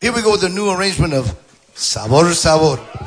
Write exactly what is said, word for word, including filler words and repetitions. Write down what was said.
Here we go with the new arrangement of Sabor Sabor.